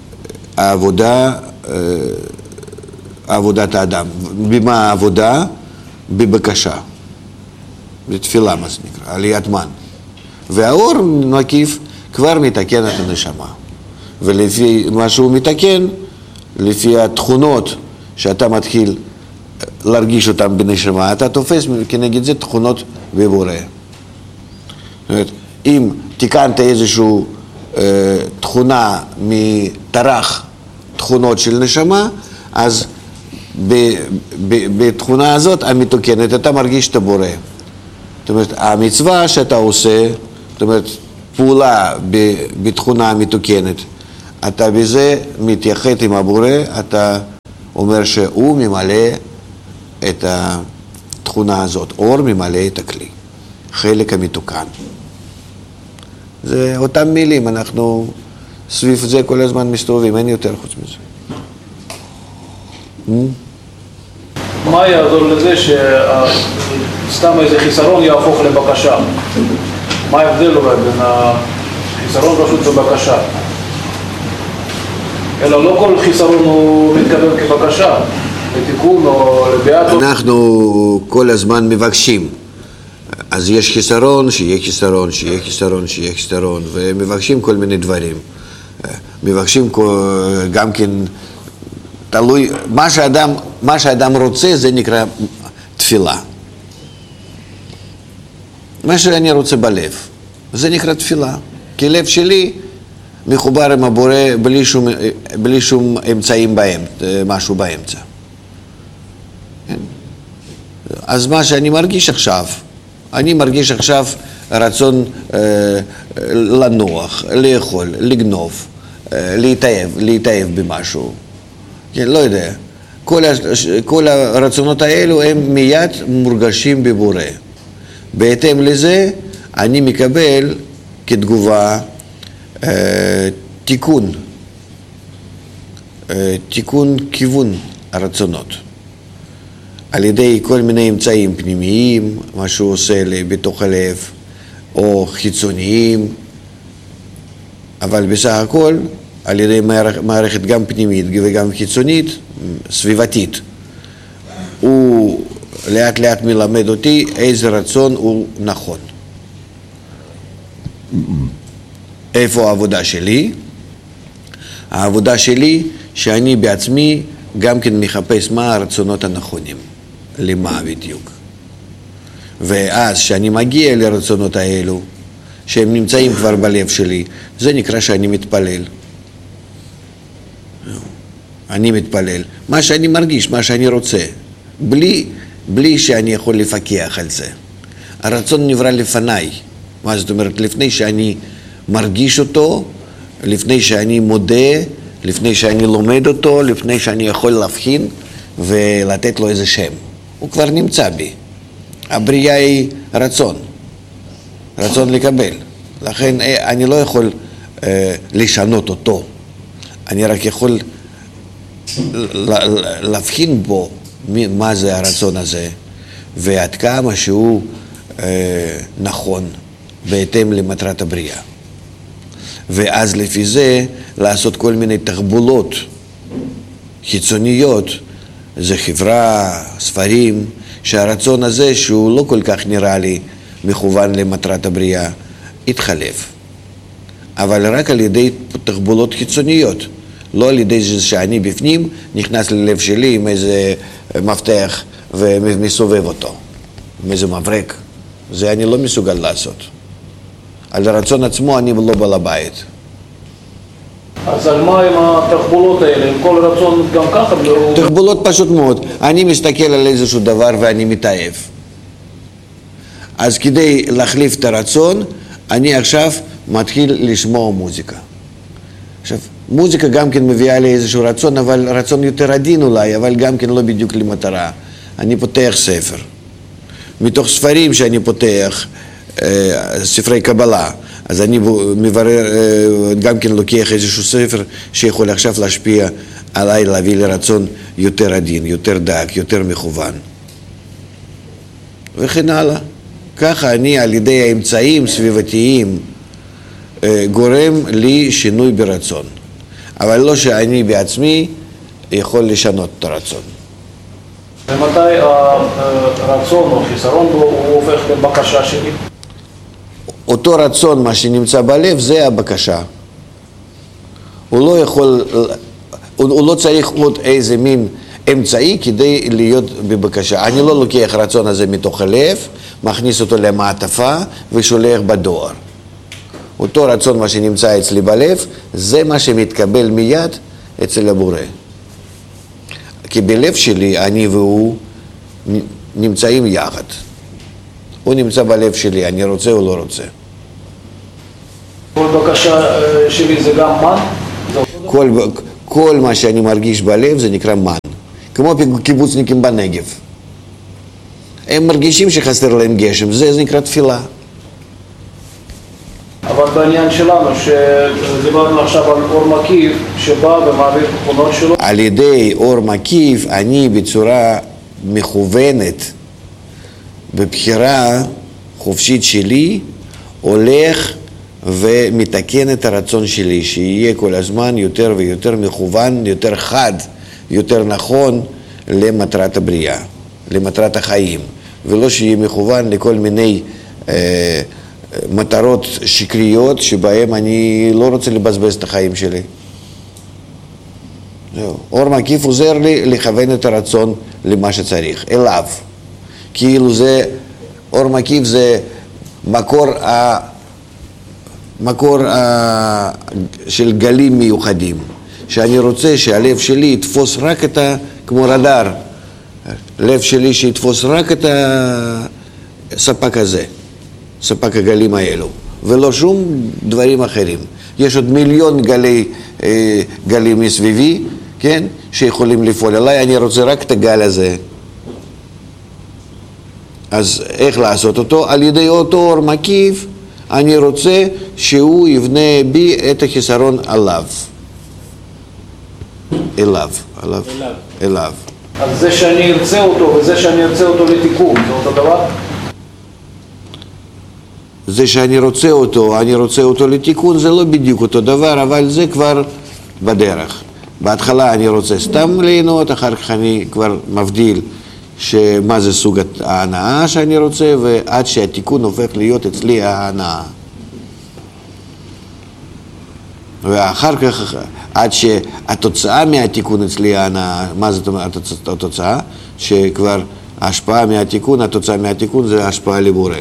עבודת האדם. במה העבודה? בבקשה. בתפילה, מה זה נקרא, עליית מן. והאור מקיף כבר מתקן את הנשמה. ולפי מה שהוא מתקן, לפי התכונות שאתה מתחיל להרגיש אותן בנשמה, אתה תופס כנגד זה תכונות בבורא. זאת אומרת, אם תיקנת איזושהי תכונה מטרח תכונות של נשמה, אז בתכונה הזאת המתוקנת אתה מרגיש את הבורא. זאת אומרת, המצווה שאתה עושה, זאת אומרת, פעולה בתכונה המתוקנת, אתה בזה מתייחד עם הבורא, אתה אומר שהוא ממלא את התכונה הזאת, אור ממלא את הכלי, חלק המתוקן. זה אותם מילים, אנחנו סביב זה כל הזמן מסתובבים, אין יותר חוץ מזה. מה יעזור לזה שסתם איזה חיסרון יהפוך לבקשה? מה ההבדל אולי בין החיסרון פשוט בבקשה? אלא לא כל חיסרון הוא מתכוון כבקשה, לתיקון או לביאטו. אנחנו כל הזמן מבקשים. אז יש חיסרון, שיהיה חיסרון, שיהיה חיסרון, שיהיה חיסרון, ומבקשים כל מיני דברים. מבקשים גם כן, תלוי, מה שאדם רוצה זה נקרא תפילה. מה שאני רוצה בלב, זה נקרא תפילה. כי לב שלי מחובר עם הבורא בלי שום אמצעים משהו באמצע. אז מה שאני מרגיש עכשיו, אני מרגיש עכשיו רצון לנוח, לאכול, לגנוב, להתאהב במשהו. לא יודע. כל הרצונות האלו הם מיד מורגשים בבורא. בהתאם לזה אני מקבל כתגובה תיקון כיוון הרצונות. על ידי כל מיני אמצעים פנימיים, מה שהוא עושה לי בתוך הלב, או חיצוניים, אבל בסך הכל על ידי מערכת גם פנימית וגם חיצונית, סביבתית. הוא לאט לאט מלמד אותי איזה רצון הוא נכון. איפה העבודה שלי? העבודה שלי שאני בעצמי גם כן מחפש מה הרצונות הנכונים. למה בדיוק. ואז שאני מגיע לרצונות האלו, שהם נמצאים כבר בלב שלי, זה נקרא שאני מתפלל. אני מתפלל. מה שאני מרגיש, מה שאני רוצה, בלי שאני יכול לפקח על זה. הרצון נברא לפניי. מה זאת אומרת? לפני שאני מרגיש אותו, לפני שאני מודה, לפני שאני לומד אותו, לפני שאני יכול להבחין ולתת לו איזה שם. הוא כבר נמצא בי. הבריאה היא רצון לקבל. לכן אני לא יכול לשנות אותו. אני רק יכול להבחין בו מה זה הרצון הזה, ועד כמה שהוא נכון בהתאם למטרת הבריאה. ואז לפי זה לעשות כל מיני תחבולות חיצוניות, זה חברה, ספרים, שהרצון הזה שהוא לא כל כך נראה לי מכוון למטרת הבריאה, התחלף. אבל רק על ידי תחבולות חיצוניות, לא על ידי זה שאני בפנים נכנס ללב שלי עם איזה מפתח ומסובב אותו, עם איזה מברק. זה אני לא מסוגל לעשות. על הרצון עצמו אני לא בעל הבית. אז על מה עם התחבולות האלה? עם כל רצון גם ככה? תחבולות פשוט מאוד. אני מסתכל על איזשהו דבר ואני מתאהב. אז כדי להחליף את הרצון, אני עכשיו מתחיל לשמוע מוזיקה. עכשיו, מוזיקה גם כן מביאה לי איזשהו רצון, אבל רצון יותר עדין אולי, אבל גם כן לא בדיוק למטרה. אני פותח ספר. מתוך ספרים שאני פותח, ספרי קבלה, אז אני מברר, גם כן לוקח איזשהו ספר שיכול עכשיו להשפיע עליי, להביא לרצון יותר עדין, יותר דק, יותר מכוון. וכן הלאה. ככה אני על ידי האמצעים סביבתיים גורם לי שינוי ברצון. אבל לא שאני בעצמי יכול לשנות את הרצון. ומתי הרצון או חיסרון בו הוא הופך לבקשה שלי? אותו רצון, מה שנמצא בלב, זה הבקשה. הוא לא צריך עוד איזה מין אמצעי כדי להיות בבקשה. אני לא לוקח רצון הזה מתוך הלב, מכניס אותו למעטפה ושולח בדואר. אותו רצון, מה שנמצא אצלי בלב, זה מה שמתקבל מיד אצל הבורא. כי בלב שלי אני והוא נמצאים יחד. הוא נמצא בלב שלי, אני רוצה או לא רוצה. בבקשה שלי זה גם מן? כל מה שאני מרגיש בלב זה נקרא מן. כמו קיבוצניקים בנגב. הם מרגישים שחסר להם גשם, זה נקרא תפילה. אבל בעניין שלנו, שדיברנו עכשיו על אור מקיף, שבא ומעביר תכונות שלו. על ידי אור מקיף, אני בצורה מכוונת, בבחירה חופשית שלי, הולך ומתקן את הרצון שלי, שיהיה כל הזמן יותר ויותר מכוון, יותר חד, יותר נכון למטרת הבריאה, למטרת החיים, ולא שיהיה מכוון לכל מיני מטרות שקריות שבהם אני לא רוצה לבזבז את החיים שלי. זהו. אור מקיף עוזר לי לכוון את הרצון למה שצריך, אליו. כאילו זה, אור מקיף זה מקור של גלים מיוחדים, שאני רוצה שהלב שלי יתפוס רק את כמו רדאר, לב שלי שיתפוס רק את הספק הזה, ספק הגלים האלו, ולא שום דברים אחרים. יש עוד מיליון גלים מסביבי, כן, שיכולים לפעול עליי, אני רוצה רק את הגל הזה. אז איך לעשות אותו? על ידי אותו אור מקיף, אני רוצה שהוא יבנה בי את החיסרון עליו. אליו. אז זה שאני ארצה אותו וזה שאני ארצה אותו לתיקון, זה אותו דבר? זה שאני רוצה אותו לתיקון, זה לא בדיוק אותו דבר, אבל זה כבר בדרך. בהתחלה אני רוצה סתם ליהנות, אחר כך אני כבר מבדיל שמה זה סוג ההנאה שאני רוצה, ועד שהתיקון הופך להיות אצלי ההנאה. ואחר כך, עד שהתוצאה מהתיקון אצלי ההנאה, מה זאת אומרת התוצאה? שכבר ההשפעה מהתיקון, התוצאה מהתיקון זה השפעה לבורא.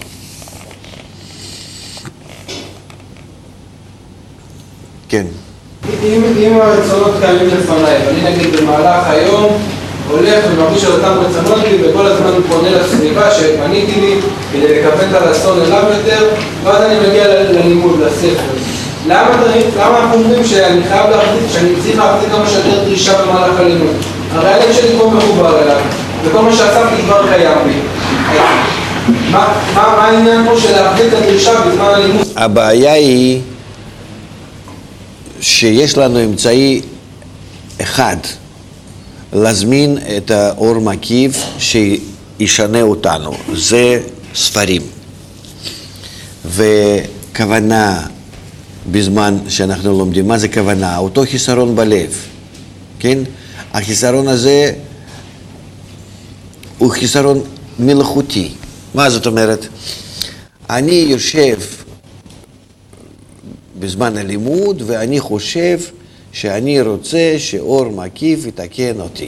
כן. אם הרצונות קיימים לפניי, ואני נגיד במהלך היום הולך ומרגיש על אותם רצונות לי, וכל הזמן פונה לסביבה שפניתי לי כדי לקבל את הרצון אליו יותר, ואז אני מגיע ללימוד, לספר. למה אנחנו אומרים שאני חייב להחזיק, שאני צריך להחזיק כמה שיותר דרישה במהלך הלימוד? הרי הלב שלי כבר מחובר אליו, וכל מה שעשיתי כבר קיים לי. מה העניין פה של להחזיק את הדרישה בזמן הלימוד? הבעיה היא שיש לנו אמצעי אחד להזמין את האור מקיף שישנה אותנו, זה ספרים. וכוונה בזמן שאנחנו לומדים, מה זה כוונה? אותו חיסרון בלב, כן? החיסרון הזה הוא חיסרון מלאכותי. מה זאת אומרת? אני יושב בזמן הלימוד ואני חושב שאני רוצה שאור מקיף יתקן אותי.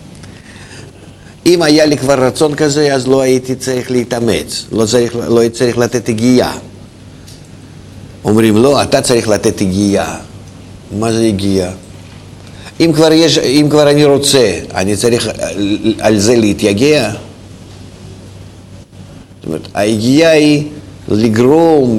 אם היה לי כבר רצון כזה, אז לא הייתי צריך להתאמץ, לא הייתי צריך לתת הגיעה. אומרים, לא, אתה צריך לתת הגיעה. מה זה הגיעה? אם כבר אני רוצה, אני צריך על זה להתייגע. זאת אומרת, ההגיעה היא לגרום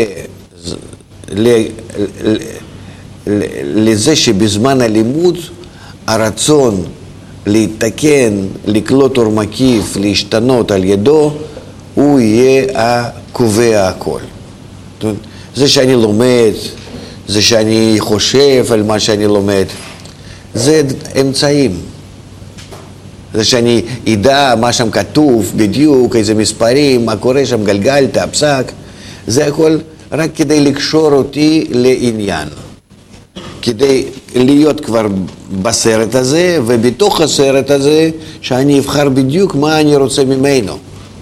לזה שבזמן הלימוד הרצון להתקן, לקלוט אור מקיף, להשתנות על ידו, הוא יהיה הקובע הכל. זה שאני לומד, זה שאני חושב על מה שאני לומד, זה אמצעים. זה שאני ידע מה שם כתוב בדיוק, איזה מספרים, מה קורה שם, גלגלת, פסק, זה הכל רק כדי לקשור אותי לעניין. כדי להיות כבר בסרט הזה, ובתוך הסרט הזה, שאני אבחר בדיוק מה אני רוצה ממנו.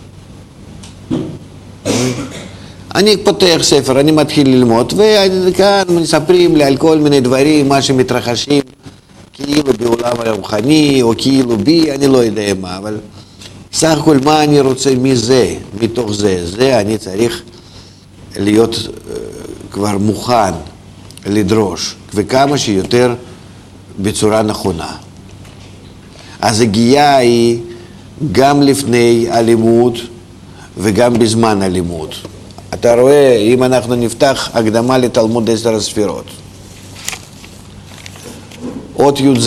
אני פותח ספר, אני מתחיל ללמוד, וכאן מספרים לי על כל מיני דברים, מה שמתרחשים, כאילו בעולם הרוחני, או כאילו בי, אני לא יודע מה, אבל סך הכל מה אני רוצה מזה, מתוך זה אני צריך להיות כבר מוכן לדרוש, וכמה שיותר בצורה נכונה. אז הגיעה היא גם לפני הלימוד וגם בזמן הלימוד. אתה רואה, אם אנחנו נפתח הקדמה לתלמוד 10 הספירות, אות י"ז,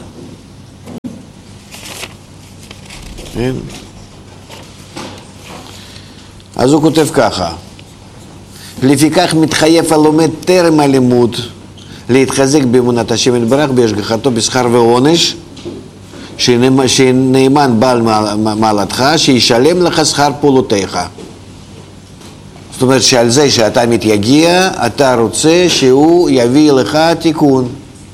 אז הוא כותב ככה: לפיכך מתחייב הלומד טרם הלימוד להתחזק באמונת השם יתברך בהשגחתו בשכר ועונש, שנאמן בעל מעלתך, שישלם לך שכר פעולותיך. זאת אומרת שעל זה שאתה מתייגע, אתה רוצה שהוא יביא לך תיקון.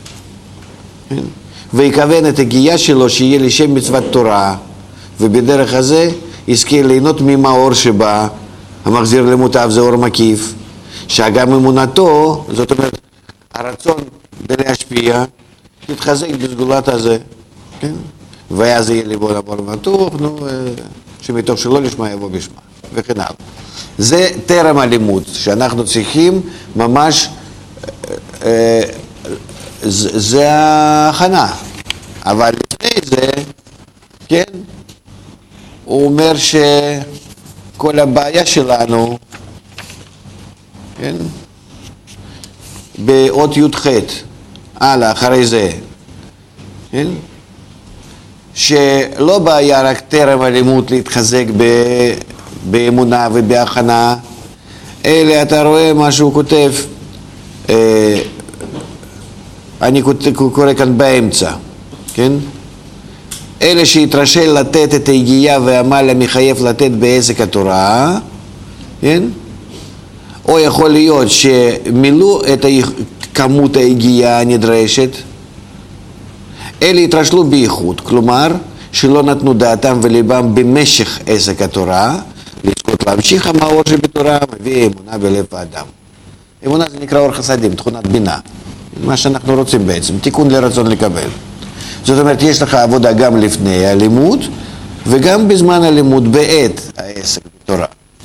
ויכוון את הגייה שלו שיהיה לשם מצוות תורה, ובדרך הזה יזכה ליהנות ממאור שבא, המחזיר למוטב, זה אור מקיף, שגם אמונתו, זאת אומרת, הרצון להשפיע, תתחזק בסגולת הזה, כן? ואז יהיה ליבו לבור בטוח, שמתוך שלא לשמה יבוא בשמה, וכן הלאה. זה טרם הלימוד, שאנחנו צריכים ממש, זה ההכנה. אבל לפני זה, כן, הוא אומר שכל הבעיה שלנו, כן, באות י"ח, הלאה, אחרי זה, כן, שלא בעיה רק טרם הלימוד להתחזק באמונה ובהכנה, אלא אתה רואה מה שהוא כותב, אני קורא כאן באמצע, כן? אלה שהתרשל לתת את היגיעה והעמל המחייב לתת בעסק התורה, כן? או יכול להיות שמילאו את כמות היגיעה הנדרשת, אלה התרשלו בייחוד, כלומר שלא נתנו דעתם וליבם במשך עסק התורה, לזכות להמשיך המאור שבתורה מביא אמונה בלב האדם. אמונה זה נקרא אור חסדים, תכונת בינה, מה שאנחנו רוצים בעצם, תיקון לרצון לקבל. זאת אומרת, יש לך עבודה גם לפני הלימוד וגם בזמן הלימוד בעת העסק בתורה.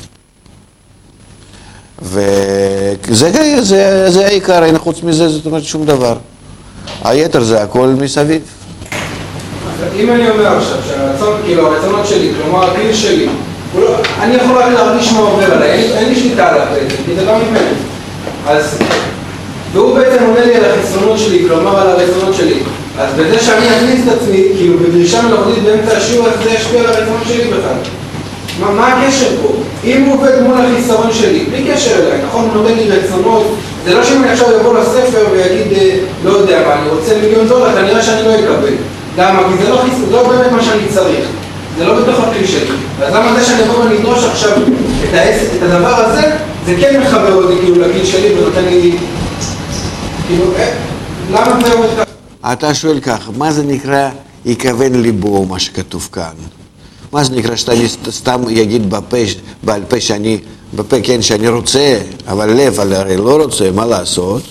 וזה העיקר, אין חוץ מזה, זאת אומרת שום דבר. היתר זה הכל מסביב. אם אני אומר עכשיו שהרצון, כאילו הרצונות שלי, כלומר הכלי שלי, אני יכול רק להרגיש מה עובר עליי, אין לי שליטה עליו בעצם, כי זה לא ממנו. אז, והוא בעצם עונה לי על החסרונות שלי, כלומר על הרצונות שלי. אז בזה שאני אכניס את עצמי, כאילו בדרישה מלאכותית באמצע השיעור, אז זה ישפיע על הרצונות שלי בכלל. מה הקשר פה? אם הוא עובד מול החיסרון שלי, בלי קשר אליי, נכון? הוא נותן לי רצונות, זה לא שאם אני עכשיו יבוא לספר ויגיד, לא יודע מה, אני רוצה $1,000,000, כנראה שאני לא אקבל. למה? כי זה לא באמת מה שאני צריך. זה לא בתוך הכלי שלי. אז למה זה שאני אבוא ונדרוש עכשיו את הדבר הזה, זה כן מחבר אותי כאילו לגיל שלי ונותן לי... כאילו, למה זה עובד ככה? אתה שואל כך, מה זה נקרא יכוון ליבו, מה שכתוב כאן? מה זה נקרא שאתה סתם יגיד בעל פה שאני, בפה כן שאני רוצה, אבל לב הרי לא רוצה, מה לעשות?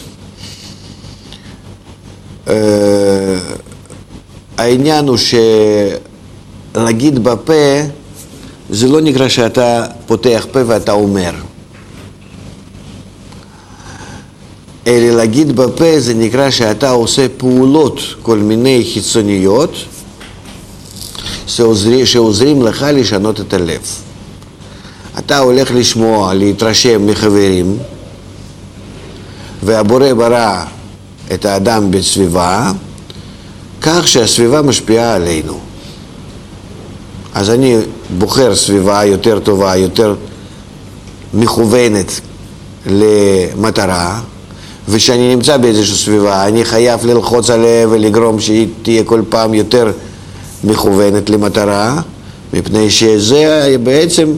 העניין הוא שלהגיד בפה, זה לא נקרא שאתה פותח פה ואתה אומר. אלא להגיד בפה זה נקרא שאתה עושה פעולות כל מיני חיצוניות, שעוזרים לך לשנות את הלב. אתה הולך לשמוע, להתרשם מחברים, והבורא ברא את האדם בסביבה, כך שהסביבה משפיעה עלינו. אז אני בוחר סביבה יותר טובה, יותר מכוונת למטרה, ושאני נמצא באיזושהי סביבה, אני חייב ללחוץ עליה ולגרום שהיא תהיה כל פעם יותר מכוונת למטרה, מפני שזה בעצם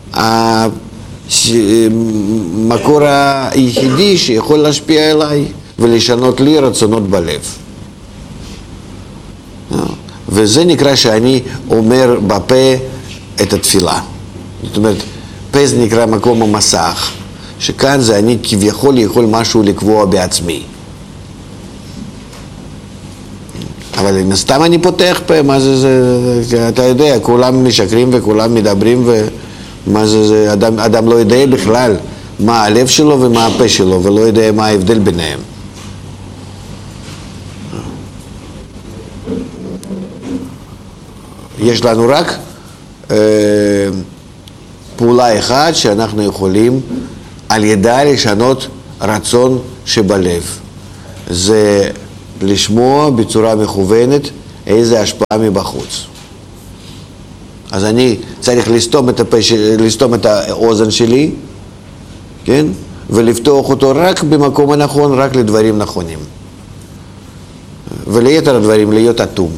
המקור היחידי שיכול להשפיע עליי ולשנות לי רצונות בלב. וזה נקרא שאני אומר בפה את התפילה. זאת אומרת, פה זה נקרא מקום המסך, שכאן זה אני כביכול יכול משהו לקבוע בעצמי. אבל סתם אני פותח פה, מה זה, אתה יודע, כולם משקרים וכולם מדברים, ומה זה, אדם לא יודע בכלל מה הלב שלו ומה הפה שלו, ולא יודע מה ההבדל ביניהם. יש לנו רק פעולה אחת שאנחנו יכולים על ידה לשנות רצון שבלב. זה לשמוע בצורה מכוונת איזה השפעה מבחוץ. אז אני צריך לסתום את האוזן שלי, כן? ולפתוח אותו רק במקום הנכון, רק לדברים נכונים. וליתר הדברים להיות אטום.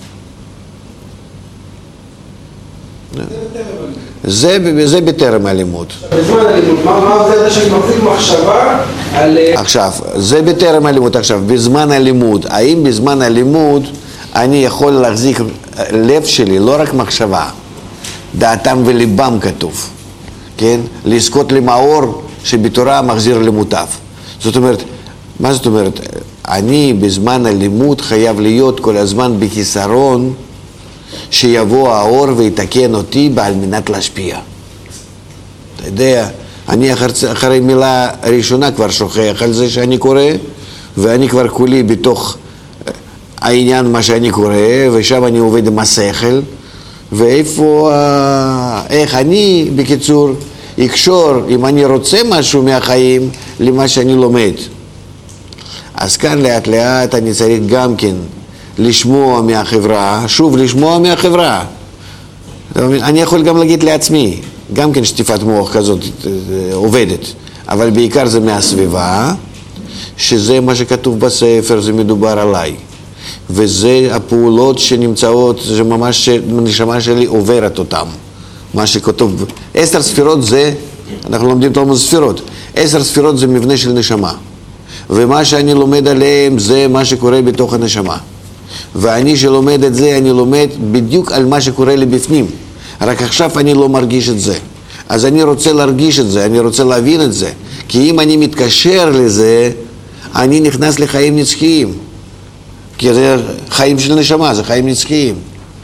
זה בטרם אלימות. בזמן אלימות, מה זה שאני מחזיק מחשבה על... עכשיו, זה בטרם אלימות. עכשיו, בזמן אלימות, האם בזמן אלימות אני יכול להחזיק לב שלי, לא רק מחשבה, דעתם וליבם כתוב, כן? לזכות למאור שבתורה מחזיר למוטב. זאת אומרת, מה זאת אומרת? אני בזמן אלימות חייב להיות כל הזמן בחיסרון שיבוא האור ויתקן אותי על מנת להשפיע. אתה יודע, אני אחרי מילה ראשונה כבר שוכח על זה שאני קורא, ואני כבר כולי בתוך העניין מה שאני קורא, ושם אני עובד עם השכל, ואיפה, איך אני בקיצור אקשור אם אני רוצה משהו מהחיים למה שאני לומד. אז כאן לאט לאט אני צריך גם כן לשמוע מהחברה, שוב לשמוע מהחברה. אני יכול גם להגיד לעצמי, גם כן שטיפת מוח כזאת עובדת, אבל בעיקר זה מהסביבה, שזה מה שכתוב בספר, זה מדובר עליי. וזה הפעולות שנמצאות, זה ממש הנשמה שלי עוברת אותם. מה שכתוב, 10 ספירות זה, אנחנו לומדים תלמוד ספירות, 10 ספירות זה מבנה של נשמה. ומה שאני לומד עליהם זה מה שקורה בתוך הנשמה. ואני שלומד את זה, אני לומד בדיוק על מה שקורה לי בפנים. רק עכשיו אני לא מרגיש את זה. אז אני רוצה להרגיש את זה, אני רוצה להבין את זה. כי אם אני מתקשר לזה, אני נכנס לחיים נצחיים. כי זה חיים של נשמה, זה חיים נצחיים.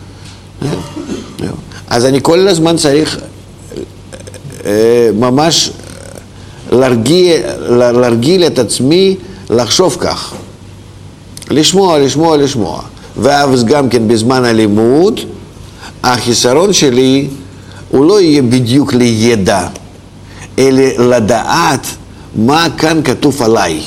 אז אני כל הזמן צריך ממש להרגיל את עצמי לחשוב כך. לשמוע. ואז גם כן בזמן הלימוד, החיסרון שלי הוא לא יהיה בדיוק לידע, אלא לדעת מה כאן כתוב עליי.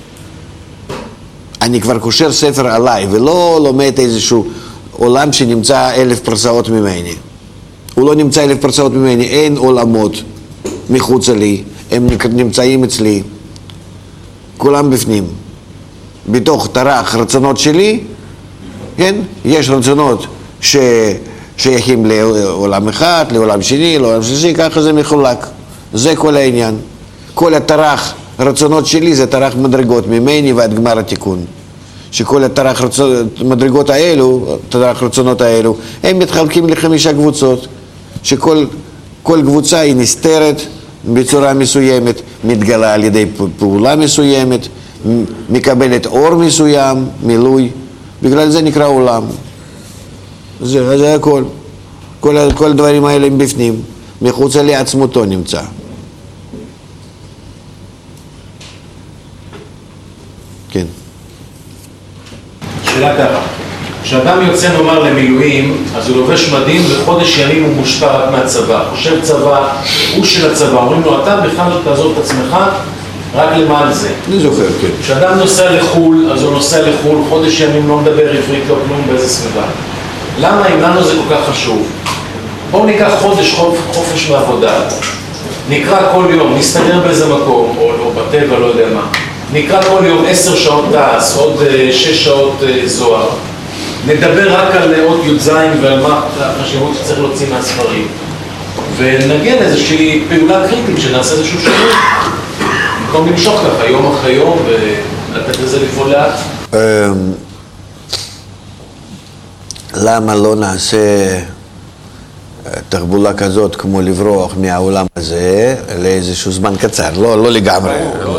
אני כבר קושר ספר עליי, ולא לומד איזשהו עולם שנמצא 1000 פרסאות ממני. הוא לא נמצא 1000 פרסאות ממני, אין עולמות מחוץ לי, הם נמצאים אצלי, כולם בפנים. בתוך תרח רצונות שלי, כן? יש רצונות ששייכים לעולם אחד, לעולם שני, לעולם שלישי, ככה זה מחולק. זה כל העניין. כל התרח רצונות שלי זה תרח מדרגות, ממני ועד גמר התיקון. שכל התרח מדרגות האלו, תרח רצונות האלו, הם מתחלקים ל5 קבוצות, שכל קבוצה היא נסתרת בצורה מסוימת, מתגלה על ידי פעולה מסוימת, מקבלת אור מסוים, מילוי, בגלל זה נקרא עולם. זה הכל. כל הדברים האלה הם בפנים, מחוץ לעצמותו נמצא. כן. שאלה ככה, כשאדם יוצא נאמר למילואים, אז הוא לובש מדים וחודש ימים הוא מושפע רק מהצבא, חושב צבא, הוא של הצבא, אומרים לו אתה בכלל תעזוב את עצמך רק למען זה. אני זוכר, כן. כשאדם נוסע לחול, אז הוא נוסע לחול, חודש ימים לא מדבר עברית, לא כלום באיזה סביבה. למה אם לנו זה כל כך חשוב? בואו ניקח חודש חופש מעבודה, נקרא כל יום, נסתדר באיזה מקום, או בטבע, לא יודע מה. נקרא כל יום 10 שעות דס, עוד 6 שעות זוהר. נדבר רק על עוד י"ז ועל מה החשיבות שצריך להוציא מהספרים. ונגיע לאיזושהי פעולה קריטית שנעשה איזשהו שינוי. במקום למשוך ככה יום אחרי יום ולתת לזה לפעול לאט. למה לא נעשה תחבולה כזאת כמו לברוח מהעולם הזה לאיזשהו זמן קצר? לא לגמרי.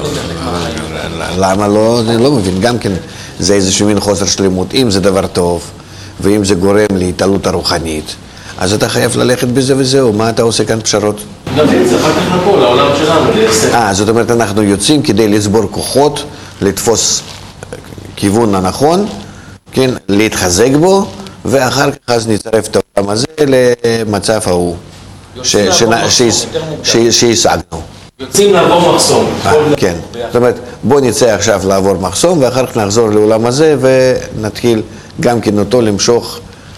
למה לא? אני לא מבין. גם כן זה איזשהו מין חוסר שלמות. אם זה דבר טוב, ואם זה גורם להתעלות הרוחנית, אז אתה חייב ללכת בזה וזהו. מה אתה עושה כאן פשרות? נבין, זה אחר כך לפה, לעולם שלנו, ליישם. זאת אומרת, אנחנו יוצאים כדי לצבור כוחות, לתפוס כיוון הנכון, כן, להתחזק בו, ואחר כך אז נצרף את העולם הזה למצב ההוא. שהשגנו. יוצאים לעבור מחסום. כן, זאת אומרת, בוא נצא עכשיו לעבור מחסום ואחר כך נחזור לעולם הזה ונתחיל גם כן אותו למשוך